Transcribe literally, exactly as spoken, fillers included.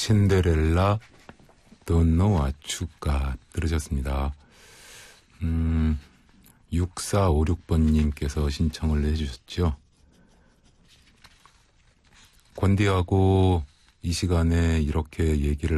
신데렐라 Don't know what you got 들으셨습니다. 음, 육사오육 번님께서 신청을 해주셨죠. 권디하고 이 시간에 이렇게 얘기를